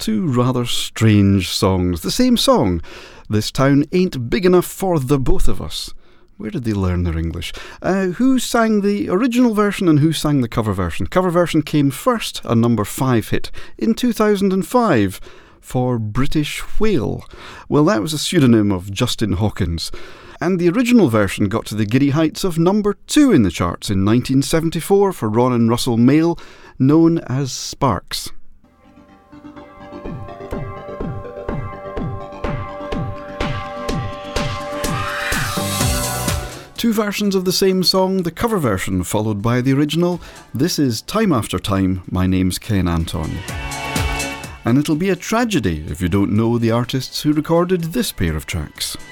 Two rather strange songs. The same song. This town ain't big enough for the both of us. Where did they learn their English? Who sang the original version and who sang the cover version? Cover version came first, a number 5 hit, in 2005 for British Whale. Well, that was a pseudonym of Justin Hawkins. And the original version got to the giddy heights of number 2 in the charts in 1974 for Ron and Russell Mael, known as Sparks. Two versions of the same song, the cover version followed by the original. This is Time After Time. My name's Ken Anton. And it'll be a tragedy if you don't know the artists who recorded this pair of tracks.